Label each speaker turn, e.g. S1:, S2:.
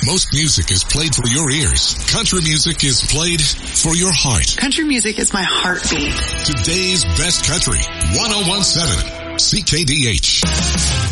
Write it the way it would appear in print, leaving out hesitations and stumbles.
S1: most music is played for your ears, country music is played for your heart.
S2: Country music is my heartbeat.
S1: Today's best country, 101.7 CKDH.